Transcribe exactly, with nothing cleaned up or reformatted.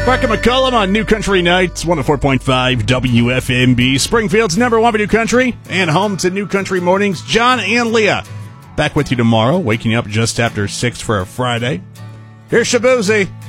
Mark and McCullum on New Country Nights, one oh four point five W F M B, Springfield's number one for New Country, and home to New Country Mornings. John and Leah back with you tomorrow, waking up just after six for a Friday. Here's Shaboozey.